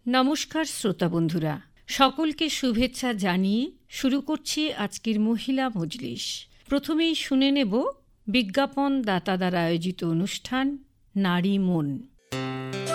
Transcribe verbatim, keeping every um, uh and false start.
নমস্কার শ্রোতা বন্ধুরা, সকলকে শুভেচ্ছা জানিয়ে শুরু করছি আজকের মহিলা মজলিস। প্রথমেই শুনে নেব বিজ্ঞাপন দাতা দ্বারা আয়োজিত অনুষ্ঠান নারী মন।